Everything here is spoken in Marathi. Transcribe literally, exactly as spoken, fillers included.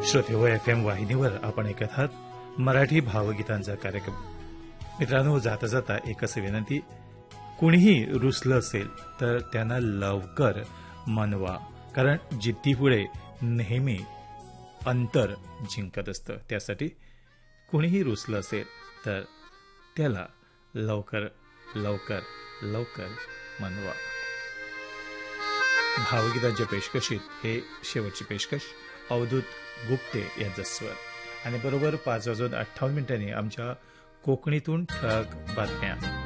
श्रोते हो एफ एम वाहिनीवर आपण ऐकत आहात मराठी भावगीतांचा कार्यक्रम. मित्रांनो, जाता जाता एकच विनंती, कुणीही रुसलं असेल तर त्यांना लवकर मनवा, कारण जिद्दीपुढे नेहमी अंतर जिंकत असतं. त्यासाठी कुणीही रुसलं असेल तर त्याला लवकर लवकर लवकर मनवा. भावगीतांच्या पेशकशीत हे शेवटची पेशकश अवधूत गुप्ते यांचा स्वर. आणि बरोबर पाच वाजून अठ्ठावन्न मिनिटांनी आमच्या कोकणीतून ठळक बातम्या.